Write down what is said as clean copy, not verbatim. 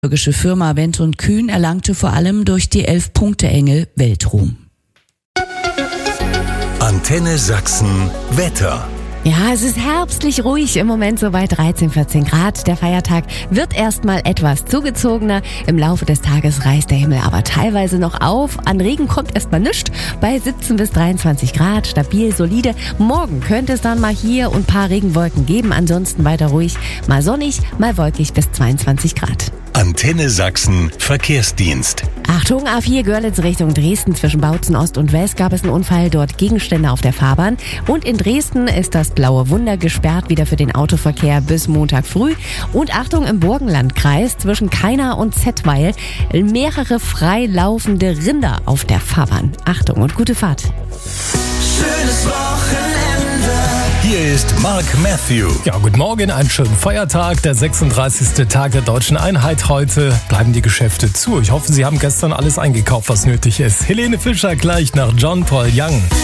Die türkische Firma Wendt und Kühn erlangte vor allem durch die 11-Punkte-Engel Weltruhm. Antenne Sachsen Wetter. Ja, es ist herbstlich ruhig im Moment, so bei 13, 14 Grad. Der Feiertag wird erstmal etwas zugezogener. Im Laufe des Tages reißt der Himmel aber teilweise noch auf. An Regen kommt erstmal nichts. Bei 17 bis 23 Grad, stabil, solide. Morgen könnte es dann mal hier und ein paar Regenwolken geben. Ansonsten weiter ruhig, mal sonnig, mal wolkig bis 22 Grad. Antenne Sachsen Verkehrsdienst. Achtung, A4 Görlitz Richtung Dresden. Zwischen Bautzen Ost und West gab es einen Unfall, dort Gegenstände auf der Fahrbahn. Und in Dresden ist das Blaue Wunder gesperrt, wieder für den Autoverkehr bis Montag früh. Und Achtung, im Burgenlandkreis zwischen Kaina und Zettweil mehrere freilaufende Rinder auf der Fahrbahn. Achtung und gute Fahrt. Schönes Wochenende. Hier ist Mark Matthew. Ja, guten Morgen, einen schönen Feiertag, der 36. Tag der Deutschen Einheit. Heute bleiben die Geschäfte zu. Ich hoffe, Sie haben gestern alles eingekauft, was nötig ist. Helene Fischer gleich nach John Paul Young.